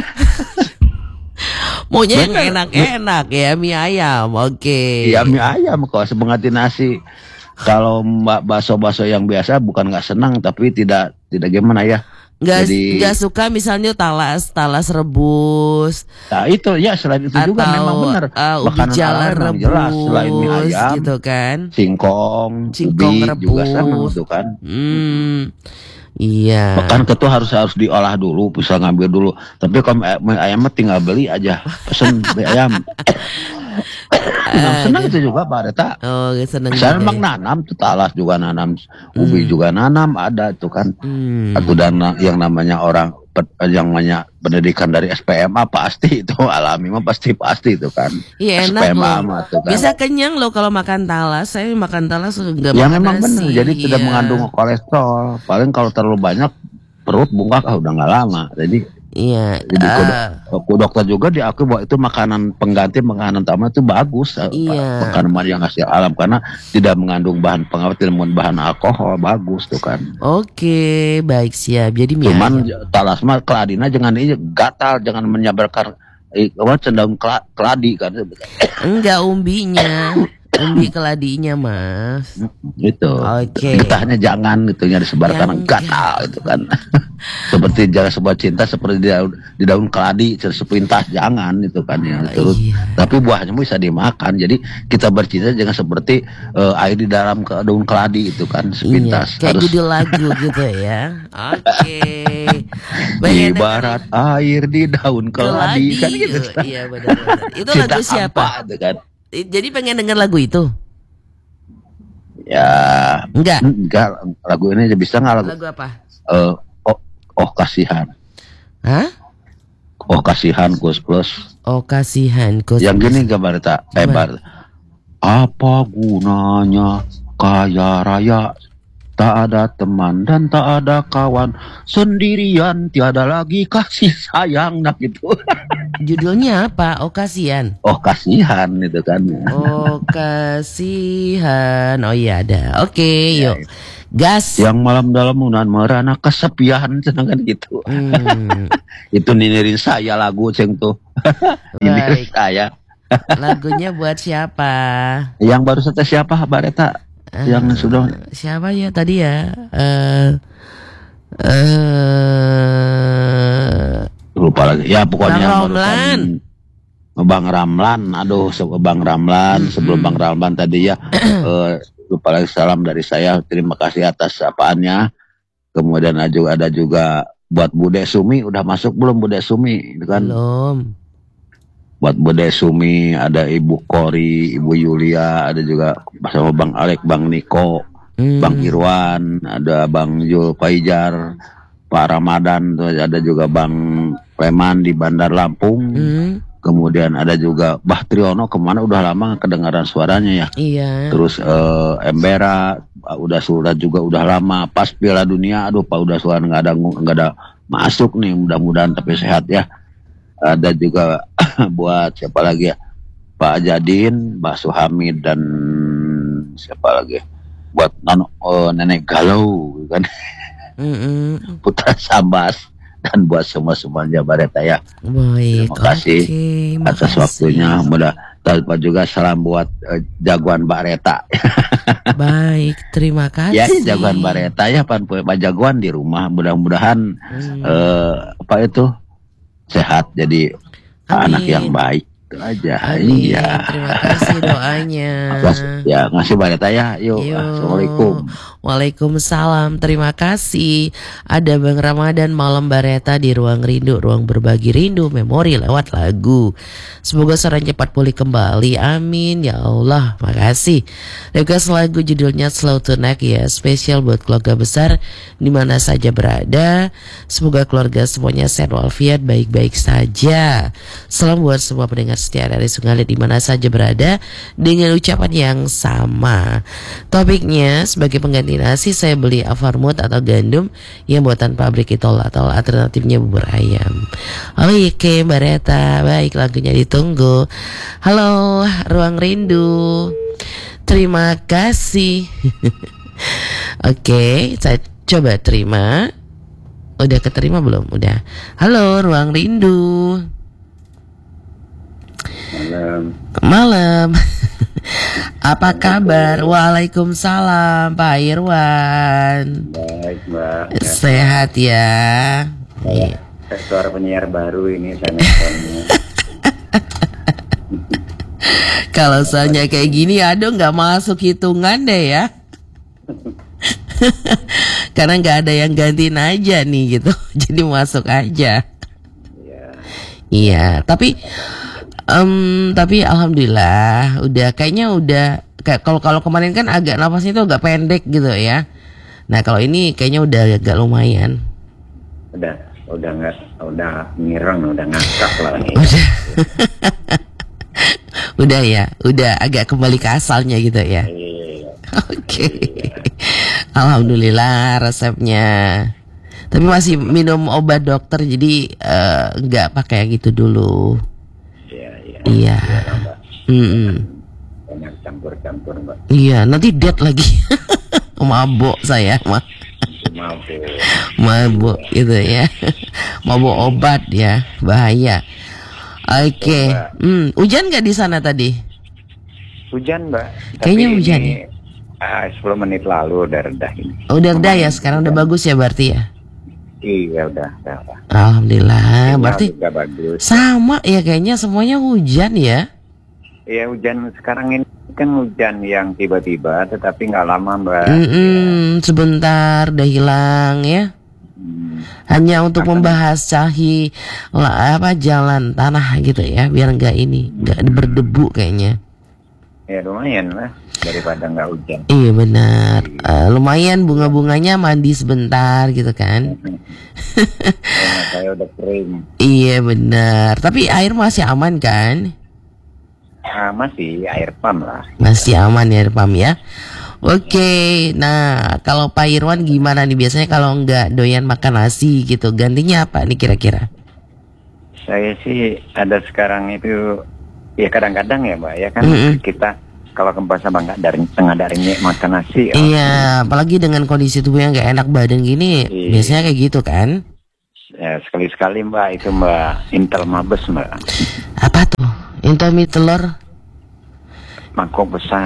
[SPEAKER 1] Maunya yang
[SPEAKER 4] Bener.
[SPEAKER 1] enak-enak ya, mie ayam. Oke.
[SPEAKER 4] Iya mie ayam kalau pengganti nasi. Kalau mbak bakso-bakso yang biasa bukan nggak senang tapi tidak tidak gimana ya.
[SPEAKER 1] Nggak
[SPEAKER 4] Jadi-
[SPEAKER 1] nggak suka misalnya talas talas rebus
[SPEAKER 4] Nah itu ya selain itu juga memang
[SPEAKER 1] atau
[SPEAKER 4] benar.
[SPEAKER 1] uh, ubi
[SPEAKER 4] Makanan
[SPEAKER 1] jalan
[SPEAKER 4] halal memang jelas selain mie
[SPEAKER 1] rebus
[SPEAKER 4] ayam,
[SPEAKER 1] gitu kan.
[SPEAKER 4] singkong,
[SPEAKER 1] Singkong
[SPEAKER 4] ubi juga
[SPEAKER 1] rebus.
[SPEAKER 4] sama gitu kan.
[SPEAKER 1] Hmm. Iya.
[SPEAKER 4] Bahkan itu harus harus diolah dulu, bisa ngambil dulu. Tapi kalau mie mie ayam mah tinggal beli aja, pesen mie ayam. Nah, senang itu juga Pak Reta.
[SPEAKER 1] Oh, seneng
[SPEAKER 4] Saya
[SPEAKER 1] juga
[SPEAKER 4] memang
[SPEAKER 1] ya.
[SPEAKER 4] nanam tuh talas juga nanam, ubi juga nanam ada itu kan.
[SPEAKER 1] Hmm.
[SPEAKER 4] Aku dan yang namanya orang pe- yang namanya pendidikan dari S P M A pasti itu alami mah pasti pasti itu kan.
[SPEAKER 1] Iya, enak
[SPEAKER 4] S P M A
[SPEAKER 1] loh.
[SPEAKER 4] mah tuh kan.
[SPEAKER 1] Bisa kenyang loh kalau makan talas. Saya makan talas nggak
[SPEAKER 4] Ya
[SPEAKER 1] makan
[SPEAKER 4] memang
[SPEAKER 1] nasi.
[SPEAKER 4] benar. Jadi tidak
[SPEAKER 1] Iya.
[SPEAKER 4] mengandung kolesterol. Paling kalau terlalu banyak perut bungkak ah udah nggak lama. Jadi
[SPEAKER 1] Iya.
[SPEAKER 4] jadi
[SPEAKER 1] ah,
[SPEAKER 4] kode- dokter juga diakui bahwa itu makanan pengganti makanan utama itu bagus. eh,
[SPEAKER 1] Iya.
[SPEAKER 4] Makanan yang hasil alam karena tidak mengandung bahan pengawet, tidak mengandung bahan alkohol, bagus tuh kan.
[SPEAKER 1] Oke, baik siap. Jadi mie
[SPEAKER 4] Cuman
[SPEAKER 1] ayam.
[SPEAKER 4] talasma keladina jangan ini gatal, jangan menyabarkan eh, apa cendaun kela- keladi kan
[SPEAKER 1] Enggak umbinya. Umbi keladinya, Mas.
[SPEAKER 4] gitu.
[SPEAKER 1] Oke.
[SPEAKER 4] Getahnya jangan gitu ya
[SPEAKER 1] Jangan.
[SPEAKER 4] disebarkan gatal itu kan. Seperti jangan sebuah cinta seperti di daun, di daun keladi sepintas jangan itu kan ya. Terus
[SPEAKER 1] Iya.
[SPEAKER 4] tapi buahnya bisa dimakan. Jadi kita bercinta jangan seperti eh, air di dalam ke daun keladi itu kan sepintas.
[SPEAKER 1] Iya, kayak
[SPEAKER 4] Harus
[SPEAKER 1] judul lagu gitu ya. Oke. Pengen
[SPEAKER 4] ibarat air di daun keladi,
[SPEAKER 1] keladi.
[SPEAKER 4] kan gitu.
[SPEAKER 1] Iya, benar-benar. Itu
[SPEAKER 4] Cinta
[SPEAKER 1] lagu siapa?
[SPEAKER 4] hampa, itu kan.
[SPEAKER 1] Jadi pengen denger lagu itu?
[SPEAKER 4] Ya
[SPEAKER 1] Enggak.
[SPEAKER 4] enggak lagu ini aja bisa nggak lagu
[SPEAKER 1] Lagu apa?
[SPEAKER 4] eh, oh, oh kasihan
[SPEAKER 1] Hah?
[SPEAKER 4] oh kasihan Gus Plus
[SPEAKER 1] Oh, kasihan Gus.
[SPEAKER 4] yang gini gambar tak
[SPEAKER 1] Gimana?
[SPEAKER 4] lebar apa gunanya kaya raya Tak ada teman dan tak ada kawan, sendirian tiada lagi kasih sayang. Nah gitu.
[SPEAKER 1] Judulnya apa? Oh kasihan.
[SPEAKER 4] Oh kasihan itu kan.
[SPEAKER 1] Oh kasihan. Oh iya ada. Oke
[SPEAKER 4] Ya,
[SPEAKER 1] yuk. Gas.
[SPEAKER 4] yang malam dalam unan merana kesepian kan gitu.
[SPEAKER 1] Hmm,
[SPEAKER 4] Itu ninirin saya lagu ceng tuh. Ninirin
[SPEAKER 1] baik.
[SPEAKER 4] saya.
[SPEAKER 1] Lagunya buat siapa?
[SPEAKER 4] Yang baru setes siapa Bareta? Yang
[SPEAKER 1] Eh,
[SPEAKER 4] sudah
[SPEAKER 1] siapa ya tadi ya? Eh eh
[SPEAKER 4] lupa lagi. Ya pokoknya
[SPEAKER 1] Bang
[SPEAKER 4] yang
[SPEAKER 1] Romlan.
[SPEAKER 4] barusan Bang Ramlan. Aduh se- Bang Ramlan. Sebelum Bang Ramlan tadi ya. eh, lupa lagi salam dari saya. Terima kasih atas apaannya. Kemudian ada juga, ada juga buat Bude Sumi. Udah masuk belum Bude Sumi? Itu kan.
[SPEAKER 1] Belum.
[SPEAKER 4] Buat Bude Sumi, ada Ibu Kori, Ibu Yulia, ada juga sama Bang Alek, Bang Niko,
[SPEAKER 1] Hmm.
[SPEAKER 4] Bang Irwan, ada Bang Jul Faijar, Pak Ramadan, terus ada juga Bang Leman di Bandar Lampung.
[SPEAKER 1] Hmm,
[SPEAKER 4] Kemudian ada juga Bah Triono, kemana udah lama nggak kedengaran suaranya ya.
[SPEAKER 1] iya.
[SPEAKER 4] Terus eh, Embera, udah surat juga udah lama. Pas Piala Dunia, aduh Pak udah suara nggak ada nggak ada masuk nih. Mudah-mudahan tapi sehat ya. Ada juga buat siapa lagi ya, Pak Jadin, Mbak Suhamid, dan siapa lagi, buat non, oh, Nenek Galau kan.
[SPEAKER 1] Mm-mm.
[SPEAKER 4] Putra Sambas, dan buat semua-semuanya Bareta ya.
[SPEAKER 1] Baik.
[SPEAKER 4] Terima kasih
[SPEAKER 1] Oke,
[SPEAKER 4] atas
[SPEAKER 1] makasih.
[SPEAKER 4] waktunya. Mudah tanpa juga salam buat eh, jagoan Bareta.
[SPEAKER 1] Baik, terima kasih.
[SPEAKER 4] Ya jagoan Bareta ya, pan Pak jagoan di rumah. Mudah-mudahan
[SPEAKER 1] Hmm.
[SPEAKER 4] eh, apa itu sehat jadi
[SPEAKER 1] Amin.
[SPEAKER 4] anak yang baik. Itu aja.
[SPEAKER 1] Amin.
[SPEAKER 4] Iya.
[SPEAKER 1] Terima kasih doanya.
[SPEAKER 4] Mas- Ya, ngasih Bareta ya. Yuk,
[SPEAKER 1] Yuk.
[SPEAKER 4] Assalamualaikum.
[SPEAKER 1] Waalaikumsalam. Terima kasih. Ada Bang Ramadan Malam Bareta di Ruang Rindu, ruang berbagi rindu, memori lewat lagu. Semoga Saran cepat pulih kembali. Amin ya Allah. Makasih. Request lagu judulnya Slow Tonight ya, spesial buat keluarga besar di mana saja berada. Semoga keluarga semuanya sehat walafiat, baik-baik saja. Salam buat semua pendengar setia dari Sungai di mana saja berada dengan ucapan yang sama. Topiknya sebagai pengganti nasi saya beli Afarmut atau gandum yang buatan pabrik Itol atau alternatifnya bubur ayam. Oke Mbak Reta, baik lagunya ditunggu. Halo Ruang Rindu, terima kasih. Oke, saya coba terima. Udah keterima belum? Udah. Halo Ruang Rindu.
[SPEAKER 2] Malam.
[SPEAKER 1] Malam. Apa kabar? Waalaikumsalam Pak Irwan.
[SPEAKER 2] Baik Mbak.
[SPEAKER 1] Sehat ya.
[SPEAKER 2] Saya suara penyiar baru ini saya nelfonnya.
[SPEAKER 1] Kalau soalnya kayak gini aduh nggak masuk hitungan deh ya. Karena nggak ada yang gantiin aja nih gitu. Jadi masuk aja.
[SPEAKER 2] Iya.
[SPEAKER 1] Iya, tapi em, tapi alhamdulillah udah kayaknya udah kayak kalau kalau kemarin kan agak napasnya itu agak pendek gitu ya. Nah, kalau ini kayaknya udah agak lumayan.
[SPEAKER 2] Udah, udah nggak, udah ngireng, udah ngakak lah nih.
[SPEAKER 1] Udah. Udah ya, udah agak kembali ke asalnya gitu ya.
[SPEAKER 2] Iya.
[SPEAKER 1] Oke. Alhamdulillah resepnya. Tapi masih minum obat dokter jadi eh, nggak pakai yang gitu dulu.
[SPEAKER 2] Iya, iya.
[SPEAKER 1] Iya.
[SPEAKER 2] Mbak.
[SPEAKER 1] Mm-mm.
[SPEAKER 2] Banyak campur-campur Mbak.
[SPEAKER 1] Iya, nanti dead lagi. Mabok saya mah.
[SPEAKER 2] Mabuk.
[SPEAKER 1] Mabuk gitu ya. Mabuk obat ya, bahaya. Oke. Hmm, hujan nggak di sana tadi?
[SPEAKER 2] Hujan Mbak.
[SPEAKER 1] Kayaknya
[SPEAKER 2] Tapi
[SPEAKER 1] hujan
[SPEAKER 2] ini, ah, sepuluh menit lalu udah reda ini.
[SPEAKER 1] Oh, udah reda ya, sekarang udah bagus ya berarti ya.
[SPEAKER 2] Iya udah, udah, udah.
[SPEAKER 1] Alhamdulillah,
[SPEAKER 2] Sinyal
[SPEAKER 1] berarti
[SPEAKER 2] juga bagus.
[SPEAKER 1] sama ya kayaknya semuanya hujan ya.
[SPEAKER 2] Iya hujan sekarang ini kan hujan yang tiba-tiba, tetapi nggak lama Mbak.
[SPEAKER 1] Mm-mm, sebentar udah hilang ya.
[SPEAKER 2] Hmm.
[SPEAKER 1] Hanya untuk membahas cahi lah, apa jalan tanah gitu ya, biar nggak ini nggak berdebu kayaknya.
[SPEAKER 2] Ya lumayan lah daripada nggak hujan.
[SPEAKER 1] Iya benar. Eh, lumayan bunga-bunganya mandi sebentar gitu kan.
[SPEAKER 2] Karena saya udah kering.
[SPEAKER 1] Iya benar. Tapi air masih aman kan?
[SPEAKER 2] Ah, masih air pump lah.
[SPEAKER 1] Masih aman ya air pump ya. Oke, nah kalau Pak Irwan gimana nih biasanya kalau nggak doyan makan nasi gitu, gantinya apa nih kira-kira?
[SPEAKER 5] Saya sih ada sekarang itu ya kadang-kadang ya Mbak ya kan
[SPEAKER 1] Mm-mm.
[SPEAKER 5] kita kalau ke pasar Bangka dari tengah darinya makan nasi.
[SPEAKER 1] Iya, apalagi dengan kondisi tubuh yang nggak enak badan gini,
[SPEAKER 5] Iya.
[SPEAKER 1] biasanya kayak gitu kan?
[SPEAKER 5] Ya, sekali-sekali Mbak itu Mbak Intel Mabes Mbak.
[SPEAKER 1] Apa tuh? Indomie telur?
[SPEAKER 5] Mangkok besar.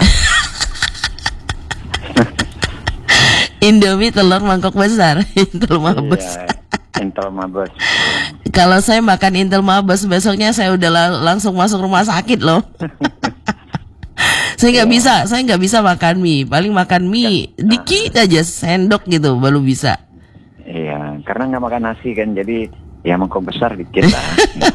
[SPEAKER 1] Indomie telur mangkok besar, Intel Mabes.
[SPEAKER 5] Iya, Intel Mabes.
[SPEAKER 1] Kalau saya makan Intel Mabes, besoknya saya udah la- langsung masuk rumah sakit loh. Saya nggak bisa, saya nggak bisa makan mie. Paling makan mie dikit aja, sendok gitu, baru bisa.
[SPEAKER 5] Iya, karena nggak makan nasi kan, jadi ya mangkok besar dikit lah.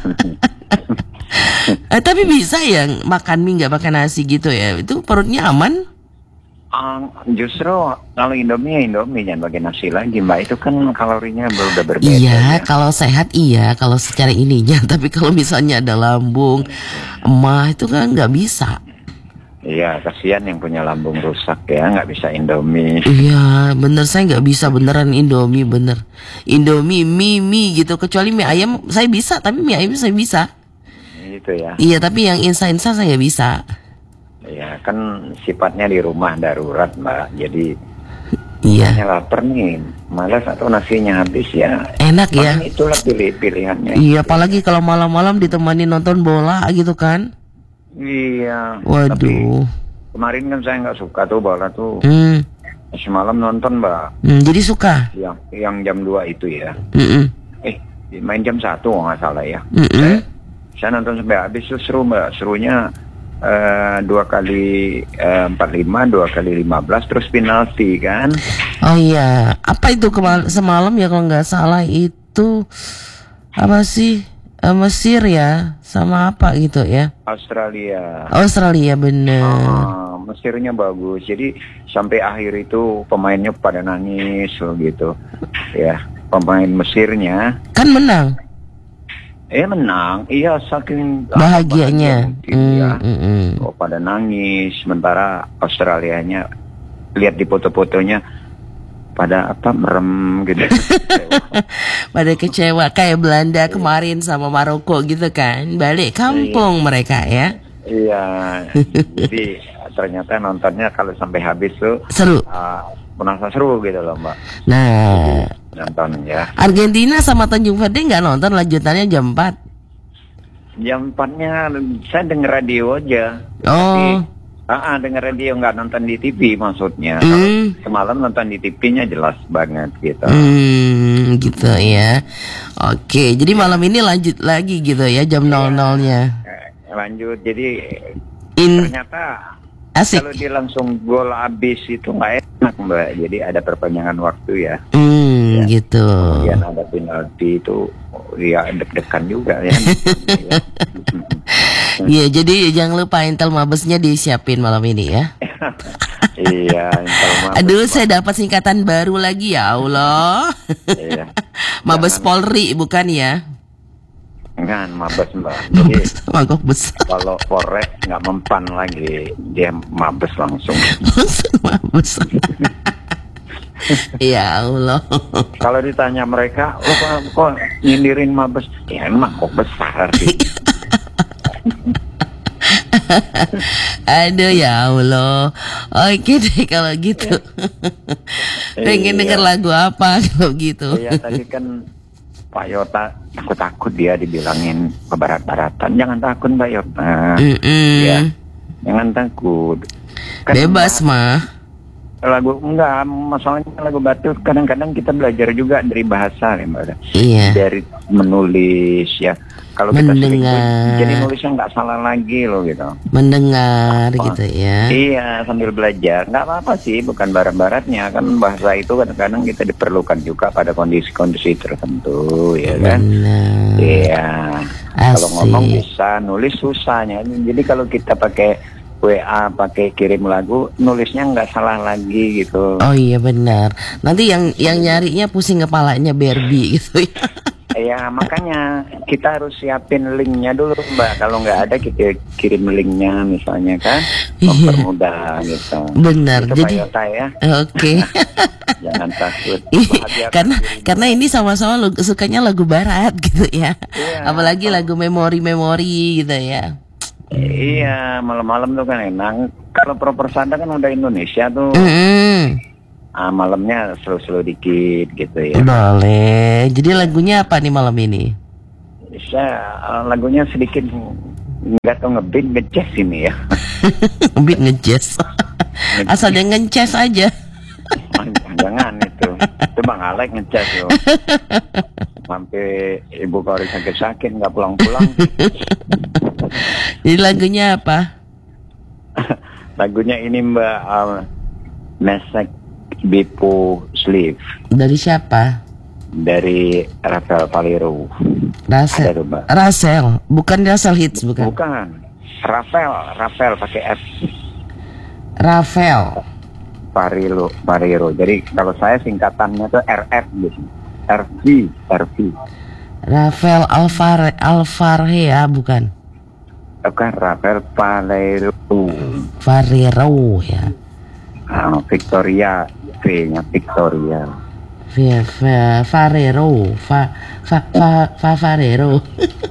[SPEAKER 1] Eh, tapi bisa ya makan mie nggak makan nasi gitu ya? Itu perutnya aman?
[SPEAKER 5] Ah, justru kalau Indomie ya Indomie jangan pakai nasi lagi Mbak, itu kan kalorinya udah berbeda.
[SPEAKER 1] Iya,
[SPEAKER 5] ya.
[SPEAKER 1] kalau sehat iya, kalau secara ininya. Tapi kalau misalnya ada lambung, emah itu kan nggak bisa.
[SPEAKER 5] Iya, kasihan yang punya lambung rusak ya, nggak bisa Indomie.
[SPEAKER 1] Iya, bener saya nggak bisa beneran Indomie bener. Indomie, mie, mie gitu. Kecuali mie ayam saya bisa, tapi mie ayam saya bisa.
[SPEAKER 5] Gitu ya.
[SPEAKER 1] Iya, tapi yang instan-instan saya nggak bisa.
[SPEAKER 5] Ya kan sifatnya di rumah darurat Mbak, jadi
[SPEAKER 1] Iya,
[SPEAKER 5] hanya lapar nih, malas atau nasinya habis ya.
[SPEAKER 1] enak ya.
[SPEAKER 5] Paling itulah pilih pilihannya.
[SPEAKER 1] Iya, apalagi kalau malam-malam ditemani nonton bola gitu kan.
[SPEAKER 5] Iya. Tapi
[SPEAKER 1] Waduh.
[SPEAKER 5] kemarin kan saya nggak suka tuh bola tuh.
[SPEAKER 1] Hmm,
[SPEAKER 5] Semalam nonton Mbak,
[SPEAKER 1] hmm, jadi suka.
[SPEAKER 5] yang yang jam dua itu ya.
[SPEAKER 1] Mm-mm.
[SPEAKER 5] Eh, main jam satu nggak salah ya.
[SPEAKER 1] Mm-mm.
[SPEAKER 5] Saya, saya nonton sampai habis tuh seru Mbak, serunya eh, dua kali eh, empat lima, dua kali lima belas, terus penalti kan.
[SPEAKER 1] Oh iya, apa itu kemal- semalam ya kalau nggak salah itu apa sih? Eh, Mesir ya, sama apa gitu ya?
[SPEAKER 5] Australia.
[SPEAKER 1] Australia bener.
[SPEAKER 5] Ah, Mesirnya bagus. Jadi sampai akhir itu pemainnya pada nangis loh gitu. Ya, pemain Mesirnya
[SPEAKER 1] Kan menang,
[SPEAKER 5] eh menang. Iya, saking
[SPEAKER 1] bahagianya.
[SPEAKER 5] bahagia mungkin, ya.
[SPEAKER 1] Hmm, hmm, hmm.
[SPEAKER 5] Oh, pada nangis. Sementara Australianya lihat di foto-fotonya pada apa merem gitu.
[SPEAKER 1] Pada kecewa kayak Belanda kemarin sama Maroko gitu kan, balik kampung mereka ya.
[SPEAKER 5] Iya. Jadi ternyata nontonnya kalau sampai habis tuh
[SPEAKER 1] Seru.
[SPEAKER 5] uh, merasa seru gitu loh Mbak.
[SPEAKER 1] Nah,
[SPEAKER 5] Nonton ya.
[SPEAKER 1] Argentina sama Tanjung Verde nggak nonton lanjutannya jam empat.
[SPEAKER 5] Jam empatnya saya denger radio aja.
[SPEAKER 1] Oh.
[SPEAKER 5] Ah, ah, denger radio nggak nonton di T V maksudnya.
[SPEAKER 1] Hmm.
[SPEAKER 5] Kalau semalam nonton di T V-nya jelas banget gitu.
[SPEAKER 1] Hmm, gitu ya. Oke, jadi malam ini lanjut lagi gitu ya jam nol nol-nya.
[SPEAKER 5] Eh, Lanjut, jadi
[SPEAKER 1] In
[SPEAKER 5] ternyata
[SPEAKER 1] asik.
[SPEAKER 5] kalau dia langsung gol habis itu nggak enak Mbak. Jadi ada perpanjangan waktu ya.
[SPEAKER 1] Hmm,
[SPEAKER 5] Ya.
[SPEAKER 1] gitu.
[SPEAKER 5] Kemudian ada penalti itu ya deg-degan juga ya. Ya.
[SPEAKER 1] Iya, jadi jangan lupa Intel Mabesnya disiapin malam ini ya.
[SPEAKER 5] Iya, Intel Mabes,
[SPEAKER 1] Aduh,
[SPEAKER 5] Mbak.
[SPEAKER 1] saya dapat singkatan baru lagi ya Allah.
[SPEAKER 5] Iya.
[SPEAKER 1] Mabes
[SPEAKER 5] Jangan-
[SPEAKER 1] Polri bukan ya?
[SPEAKER 5] Enggak, Mabes Mbak. Jadi
[SPEAKER 1] Mabes mangkok besar.
[SPEAKER 5] kalau Polres nggak mempan lagi, dia Mabes langsung.
[SPEAKER 1] Mabes. Ya Allah.
[SPEAKER 5] Kalau ditanya mereka, lo kok, kok nyindirin Mabes? Ya emang kok besar sih.
[SPEAKER 1] Aduh ya Allah. Oke deh kalau gitu. Pengen
[SPEAKER 5] Iya.
[SPEAKER 1] denger lagu apa kalau gitu?
[SPEAKER 5] Iya tadi kan Pak Yota takut-takut dia dibilangin ke barat-baratan. Jangan takut Pak Yota.
[SPEAKER 1] Mm-mm.
[SPEAKER 5] Ya, jangan takut. Kan
[SPEAKER 1] Bebas mah.
[SPEAKER 5] lagu enggak, masalahnya lagu Batu kadang-kadang kita belajar juga dari bahasa ya Mbak.
[SPEAKER 1] Iya.
[SPEAKER 5] Dari menulis ya. Kalau kita sering
[SPEAKER 1] Mendengar.
[SPEAKER 5] jadi nulisnya nggak salah lagi loh gitu.
[SPEAKER 1] Mendengar
[SPEAKER 5] Apa?
[SPEAKER 1] gitu ya.
[SPEAKER 5] Iya, sambil belajar. Nggak apa-apa sih, bukan barat-baratnya. Kan bahasa itu kadang-kadang kita diperlukan juga pada kondisi-kondisi tertentu, ya kan?
[SPEAKER 1] Benar.
[SPEAKER 5] Iya. Kalau
[SPEAKER 1] Asik.
[SPEAKER 5] ngomong bisa, nulis susahnya. Jadi kalau kita pakai W A, pakai kirim lagu, nulisnya nggak salah lagi gitu.
[SPEAKER 1] Oh iya benar. Nanti yang yang nyarinya pusing kepalanya Barbie gitu ya.
[SPEAKER 5] Ya makanya kita harus siapin linknya dulu Mbak. Kalau nggak ada kita kirim linknya misalnya kan, mempermudah gitu.
[SPEAKER 1] Benar.
[SPEAKER 5] Itu
[SPEAKER 1] Jadi
[SPEAKER 5] Pak Yota ya.
[SPEAKER 1] oke.
[SPEAKER 5] Jangan takut.
[SPEAKER 1] Iya,
[SPEAKER 5] Bahagiakan
[SPEAKER 1] karena
[SPEAKER 5] dirimu.
[SPEAKER 1] karena ini sama-sama lagu- sukanya lagu barat gitu ya.
[SPEAKER 5] Iya.
[SPEAKER 1] Apalagi lagu memori-memori gitu ya.
[SPEAKER 5] Iya, malam-malam tuh kan enak. Kalau proper Sanda kan udah Indonesia tuh.
[SPEAKER 1] Mm-mm.
[SPEAKER 5] Ah, malamnya slow-slow dikit gitu ya.
[SPEAKER 1] Boleh. Jadi lagunya apa nih malam ini?
[SPEAKER 5] Saya eh, lagunya sedikit nggak tahu ngebeat ngejazz ini ya.
[SPEAKER 1] Beat ngejazz. Asal dia ngecas aja.
[SPEAKER 5] Jangan itu. Itu Bang Alek ngejazz loh. Sampai Ibu Kori sakit-sakit nggak pulang-pulang.
[SPEAKER 1] Jadi lagunya apa?
[SPEAKER 5] Lagunya ini Mbak um, Mesek Bipo Sleeve
[SPEAKER 1] Dari siapa?
[SPEAKER 5] dari Rafael Palero.
[SPEAKER 1] Rasel.
[SPEAKER 5] Ada tuh, Mbak.
[SPEAKER 1] Rasel, bukan Rasel Hits bukan.
[SPEAKER 5] Bukan. Rafael, Rafael pakai F.
[SPEAKER 1] Rafael.
[SPEAKER 5] Parilo, Pariro. Jadi kalau saya singkatannya tuh R F gitu. R V, R V.
[SPEAKER 1] Rafael Alvar Alvarhea bukan.
[SPEAKER 5] Bukan Rafael Palero.
[SPEAKER 1] Farero ya.
[SPEAKER 5] Ah, Victoria, V-nya Victoria.
[SPEAKER 1] Fa, fa, Farero, fa, fa, fa, fa Farero.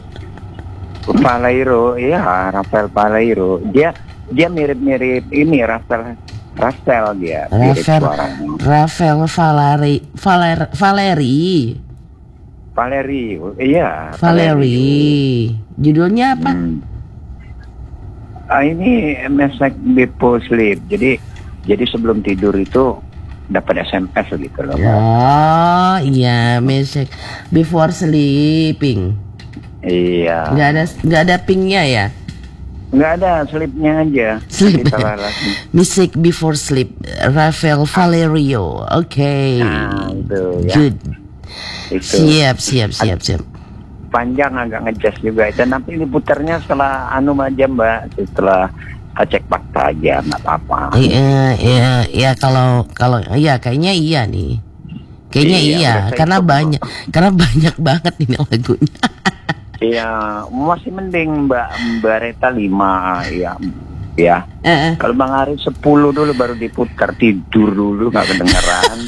[SPEAKER 5] Palero, iya Rafael Palero. Dia dia mirip-mirip ini Rafael Rafael dia mirip
[SPEAKER 1] Rafael
[SPEAKER 5] suaranya.
[SPEAKER 1] Rafael Valeri Valer, Valeri
[SPEAKER 5] Valeri, iya.
[SPEAKER 1] Valeri. Judulnya apa?
[SPEAKER 5] Hmm. Ah, ini Mesek Bipo Sleep. Jadi jadi sebelum tidur itu dapat S M S gitu loh. Mbak.
[SPEAKER 1] Oh iya, music before sleeping.
[SPEAKER 5] Iya.
[SPEAKER 1] Nggak ada nggak ada pingnya ya?
[SPEAKER 5] Nggak ada, slipnya aja.
[SPEAKER 1] Sleep.
[SPEAKER 5] Jadi salah lagi.
[SPEAKER 1] Music before sleep. Rafael Valerio. Oke.
[SPEAKER 5] Nah, itu ya.
[SPEAKER 1] Good.
[SPEAKER 5] Itu
[SPEAKER 1] Siap siap siap siap.
[SPEAKER 5] panjang agak ngejazz juga. Dan nanti diputarnya setelah anu aja Mbak, setelah cek fakta aja nggak apa-apa.
[SPEAKER 1] Iya iya iya kalau kalau iya kayaknya iya nih. Kayaknya
[SPEAKER 5] Iya,
[SPEAKER 1] iya,
[SPEAKER 5] udah saya
[SPEAKER 1] karena
[SPEAKER 5] coba.
[SPEAKER 1] banyak karena banyak banget ini lagunya.
[SPEAKER 5] Iya, masih mending Mbak Mbak Reta lima ya. Ya.
[SPEAKER 1] Eh, eh.
[SPEAKER 5] Kalau Bang Ari sepuluh dulu baru diputar, tidur dulu nggak kedengeran.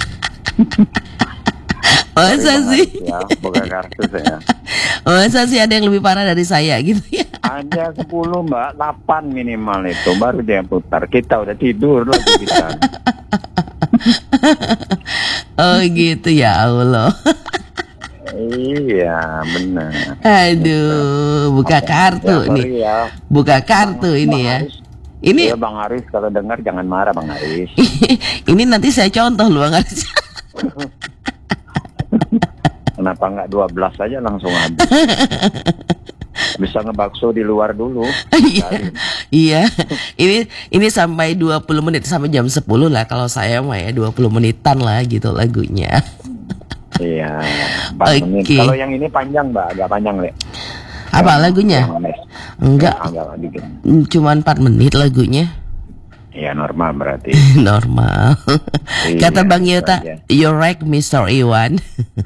[SPEAKER 1] Masa
[SPEAKER 5] Bang
[SPEAKER 1] sih?
[SPEAKER 5] Aris ya, buka kartu saya.
[SPEAKER 1] Masa sih ada yang lebih parah dari saya gitu ya?
[SPEAKER 5] Ada sepuluh Mbak, delapan minimal itu baru dia putar. Kita udah tidur lagi kita.
[SPEAKER 1] Oh gitu ya Allah.
[SPEAKER 5] Iya, benar.
[SPEAKER 1] Aduh, buka kartu
[SPEAKER 5] Ya,
[SPEAKER 1] nih.
[SPEAKER 5] sorry ya.
[SPEAKER 1] Buka kartu
[SPEAKER 5] Bang-
[SPEAKER 1] ini
[SPEAKER 5] Bang
[SPEAKER 1] ya.
[SPEAKER 5] Aris.
[SPEAKER 1] Ini
[SPEAKER 5] Iya Bang Aris, kalau dengar jangan marah Bang Aris.
[SPEAKER 1] ini nanti saya contoh lu Bang Aris.
[SPEAKER 5] Kenapa nggak dua belas aja langsung habis? Bisa ngebakso di luar dulu.
[SPEAKER 1] Iya. Iya. Ini ini sampai dua puluh menit sampai jam sepuluh lah kalau saya mah ya dua puluh menitan lah gitu lagunya.
[SPEAKER 5] Iya. empat menit.
[SPEAKER 1] Oke.
[SPEAKER 5] Kalau yang ini panjang Mbak, agak panjang Le.
[SPEAKER 1] Apa lagunya?
[SPEAKER 5] Yang Anes.
[SPEAKER 1] Enggak,
[SPEAKER 5] Ya, agak dikit.
[SPEAKER 1] cuma empat menit lagunya.
[SPEAKER 5] Iya normal berarti.
[SPEAKER 1] Normal.
[SPEAKER 5] Iya,
[SPEAKER 1] Kata Bang
[SPEAKER 5] itu
[SPEAKER 1] Yota,
[SPEAKER 5] aja.
[SPEAKER 1] you're right mister Iwan.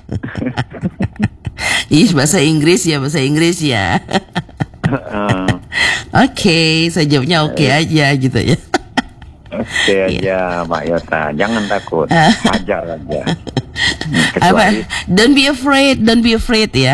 [SPEAKER 1] Ih, bahasa Inggris ya, bahasa Inggris ya.
[SPEAKER 5] Eh,
[SPEAKER 1] Oke, saya jawabnya oke aja gitu ya.
[SPEAKER 5] Oke aja Pak Yota, jangan takut, ajar aja.
[SPEAKER 1] Apa?
[SPEAKER 5] Kecuali
[SPEAKER 1] Don't be afraid, don't be afraid ya.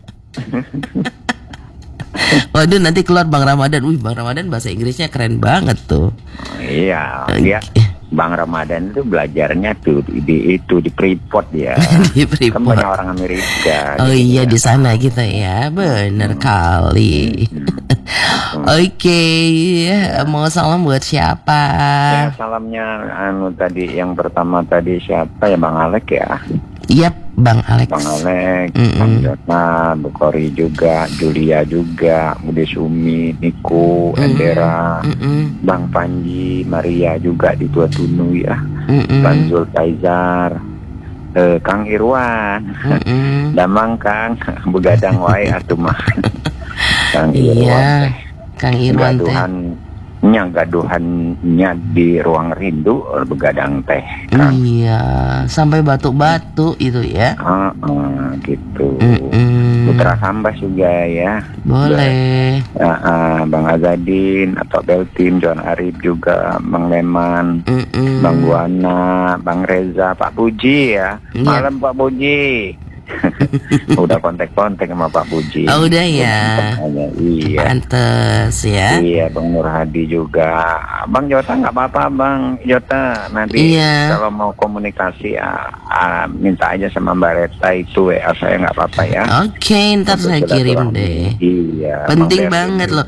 [SPEAKER 1] Waduh, nanti keluar Bang Ramadan. Wih, Bang Ramadan bahasa Inggrisnya keren banget tuh.
[SPEAKER 5] iya, dia Bang Ramadan itu belajarnya tuh di itu di Freeport ya.
[SPEAKER 1] Di
[SPEAKER 5] Kan
[SPEAKER 1] Freeport.
[SPEAKER 5] banyak orang Amerika.
[SPEAKER 1] Oh
[SPEAKER 5] gitu
[SPEAKER 1] iya
[SPEAKER 5] ya.
[SPEAKER 1] di sana kita ya, bener kali. Oke, mau salam buat siapa?
[SPEAKER 5] Ya, salamnya anu tadi yang pertama tadi siapa ya Bang Alek ya.
[SPEAKER 1] Yap, Bang Alex.
[SPEAKER 5] Bang Alek,
[SPEAKER 1] Mm-mm.
[SPEAKER 5] Bang Jatna, Bu Kori juga, Julia juga, Bude Sumi, Niko, Endera,
[SPEAKER 1] Mm-mm.
[SPEAKER 5] Bang Panji, Maria juga di Tua Tunu ya,
[SPEAKER 1] Mm-mm.
[SPEAKER 5] Bang Zul Kaizar, eh, Kang Irwan,
[SPEAKER 1] Mm-mm.
[SPEAKER 5] Damang Kang, Begadang wae atuh mah. Kang
[SPEAKER 1] Iya,
[SPEAKER 5] Irwan,
[SPEAKER 1] Kang Irwan teh.
[SPEAKER 5] Gaduhan nya gaduhannya di ruang rindu begadang teh kan.
[SPEAKER 1] Iya, sampai batuk-batuk itu ya.
[SPEAKER 5] Ah, ah, gitu.
[SPEAKER 1] Mm-mm.
[SPEAKER 5] Putra Sambas juga ya.
[SPEAKER 1] Boleh.
[SPEAKER 5] Ya, ah, Bang Azadin atau Beltim, John Arif juga, Bang Leman,
[SPEAKER 1] Mm-mm.
[SPEAKER 5] Bang Buana, Bang Reza, Pak Puji ya.
[SPEAKER 1] Iya.
[SPEAKER 5] Malam Pak Puji. Udah kontak-kontak sama Pak Puji.
[SPEAKER 1] Oh, udah ya.
[SPEAKER 5] Hanya, iya.
[SPEAKER 1] Pantes ya.
[SPEAKER 5] Iya, Bang Nur Hadi juga. Bang Jota nggak apa-apa, Bang Jota. Nanti
[SPEAKER 1] Iya.
[SPEAKER 5] kalau mau komunikasi, ah, ah, minta aja sama Mbak Reta itu W A saya nggak apa-apa ya.
[SPEAKER 1] Oke, ntar
[SPEAKER 5] Untuk
[SPEAKER 1] saya kirim
[SPEAKER 5] silaturahmi.
[SPEAKER 1] deh.
[SPEAKER 5] Iya.
[SPEAKER 1] Penting
[SPEAKER 5] Bang Berlin
[SPEAKER 1] banget loh.